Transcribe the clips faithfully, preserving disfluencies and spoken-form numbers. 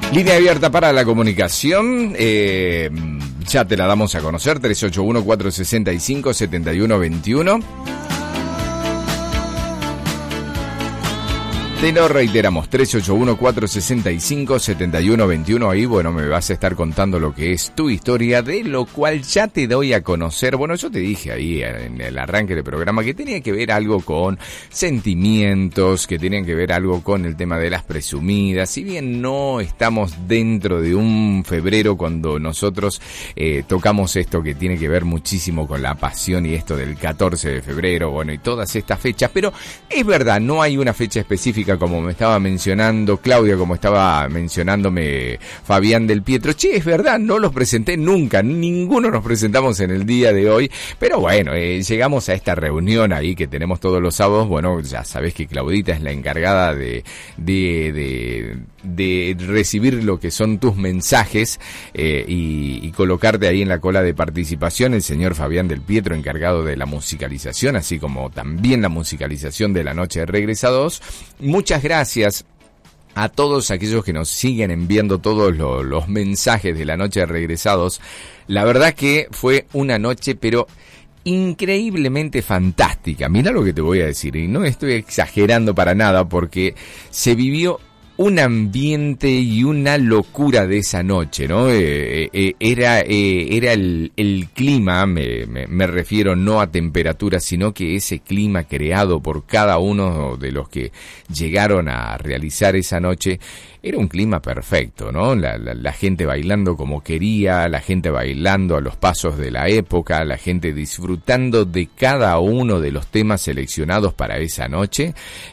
Línea abierta para la comunicación, eh, ya te la damos a conocer, tres ocho uno, cuatro seis cinco, siete uno dos uno. Te lo reiteramos, tres ocho uno, cuatro seis cinco, siete uno dos uno. Ahí, bueno, me vas a estar contando lo que es tu historia, de lo cual ya te doy a conocer. Bueno, yo te dije ahí en el arranque del programa que tenía que ver algo con sentimientos, que tenían que ver algo con el tema de las presumidas. Si bien no estamos dentro de un febrero cuando nosotros eh, tocamos esto que tiene que ver muchísimo con la pasión y esto del catorce de febrero, bueno, y todas estas fechas, pero es verdad, no hay una fecha específica como me estaba mencionando Claudia, como estaba mencionándome Fabián del Pietro. Che, es verdad, no los presenté nunca, ninguno nos presentamos en el día de hoy, pero bueno, eh, llegamos a esta reunión ahí que tenemos todos los sábados. Bueno, ya sabés que Claudita es la encargada de, de, de, de recibir lo que son tus mensajes eh, y, y colocarte ahí en la cola de participación. El señor Fabián del Pietro, encargado de la musicalización, así como también la musicalización de la Noche de Regresados. Muchas gracias a todos aquellos que nos siguen enviando todos los, los mensajes de la Noche de Regresados. La verdad que fue una noche, pero increíblemente fantástica. Mira lo que te voy a decir, y no estoy exagerando para nada, porque se vivió un ambiente y una locura de esa noche, ¿no? Eh, eh, era eh, era el, el clima, me, me, me refiero no a temperatura, sino que ese clima creado por cada uno de los que llegaron a realizar esa noche, era un clima perfecto, ¿no? La, la, la gente bailando como quería, la gente bailando a los pasos de la época, la gente disfrutando de cada uno de los temas seleccionados para esa noche,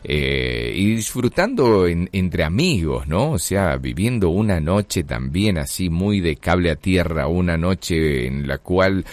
eh, y disfrutando en, entre amigos, ¿no? O sea, viviendo una noche también así muy de cable a tierra, una noche en la cual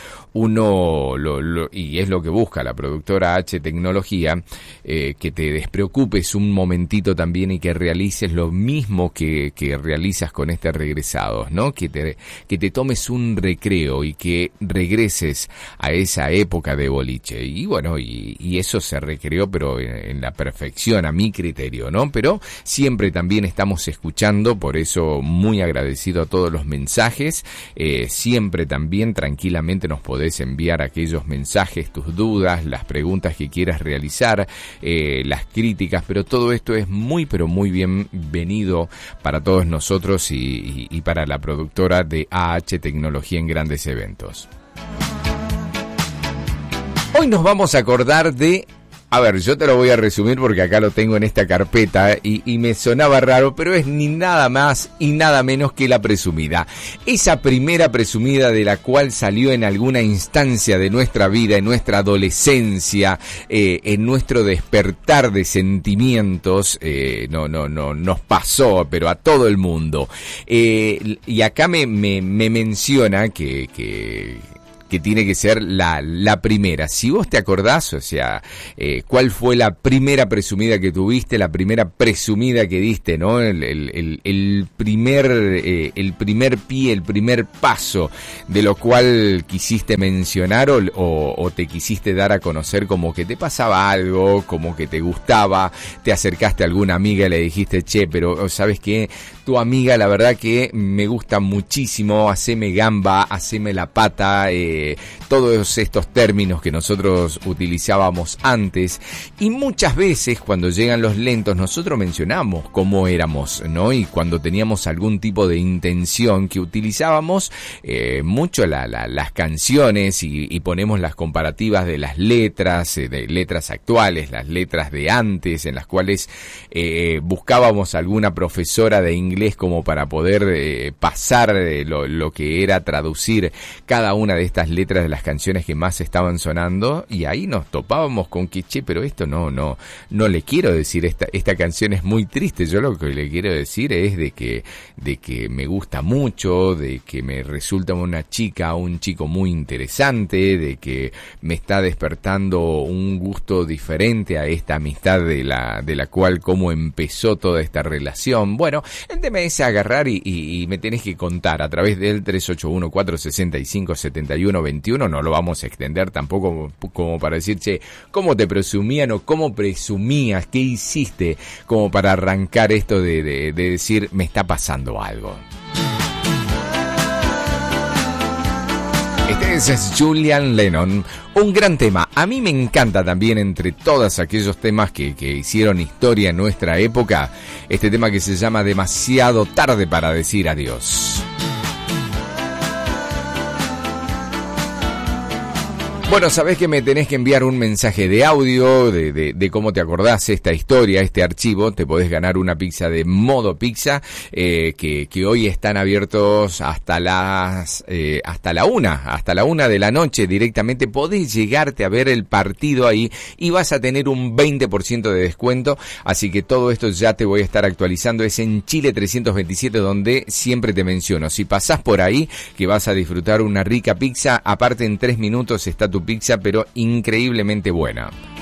uno, lo, lo, y es lo que busca la productora H Tecnología, eh, que te despreocupes un momentito también y que realices lo mismo que, que realizas con este Regresados, ¿no? Que te, que te tomes un recreo y que regreses a esa época de boliche. Y bueno, y, y eso se recreó, pero en, en la perfección, a mi criterio, ¿no? Pero siempre también estamos escuchando, por eso muy agradecido a todos los mensajes. Eh, siempre también tranquilamente nos podemos podés enviar aquellos mensajes, tus dudas, las preguntas que quieras realizar, eh, las críticas, pero todo esto es muy pero muy bienvenido para todos nosotros y, y, y para la productora de A H Tecnología en Grandes Eventos. Hoy nos vamos a acordar de... A ver, yo te lo voy a resumir porque acá lo tengo en esta carpeta y, y me sonaba raro, pero es ni nada más y nada menos que la presumida. Esa primera presumida de la cual salió en alguna instancia de nuestra vida, en nuestra adolescencia, eh, en nuestro despertar de sentimientos, eh, no, no, no, nos pasó, pero a todo el mundo. Eh, y acá me, me, me menciona que... que que tiene que ser la, la primera. Si vos te acordás, o sea, eh, ¿cuál fue la primera presumida que tuviste, la primera presumida que diste, ¿no? El, el, el, el primer, eh, el primer pie, el primer paso de lo cual quisiste mencionar o, o, o te quisiste dar a conocer como que te pasaba algo, como que te gustaba, te acercaste a alguna amiga y le dijiste, che, pero ¿sabes qué? Tu amiga, la verdad que me gusta muchísimo, haceme gamba, haceme la pata, eh, todos estos términos que nosotros utilizábamos antes, y muchas veces cuando llegan los lentos nosotros mencionamos cómo éramos, ¿no? Y cuando teníamos algún tipo de intención que utilizábamos eh, mucho la, la, las canciones y, y ponemos las comparativas de las letras, eh, de letras actuales, las letras de antes, en las cuales eh, buscábamos alguna profesora de inglés como para poder eh, pasar eh, lo, lo que era traducir cada una de estas letras de las canciones que más estaban sonando, y ahí nos topábamos con que, che, pero esto no, no, no le quiero decir, esta, esta canción es muy triste, yo lo que le quiero decir es de que, de que me gusta mucho, de que me resulta una chica, un chico muy interesante, de que me está despertando un gusto diferente a esta amistad de la, de la cual cómo empezó toda esta relación. Bueno, el tema es agarrar y, y, y me tenés que contar a través del tres ocho uno, cuatro seis cinco, siete uno uno veintiuno, no lo vamos a extender tampoco como para decir, che, ¿cómo te presumían o cómo presumías? ¿Qué hiciste como para arrancar esto de, de, de decir, me está pasando algo? Este es Julian Lennon, un gran tema. A mí me encanta también, entre todos aquellos temas que, que hicieron historia en nuestra época, este tema que se llama Demasiado tarde para decir adiós. Bueno, sabés que me tenés que enviar un mensaje de audio de, de, de cómo te acordás esta historia, este archivo. Te podés ganar una pizza de Modo Pizza, eh, que, que hoy están abiertos hasta las, eh, hasta la una, hasta la una de la noche directamente. Podés llegarte a ver el partido ahí y vas a tener un veinte por ciento de descuento. Así que todo esto ya te voy a estar actualizando. Es en Chile trescientos veintisiete, donde siempre te menciono. Si pasás por ahí, que vas a disfrutar una rica pizza. Aparte, en tres minutos está tu pizza, pero increíblemente buena.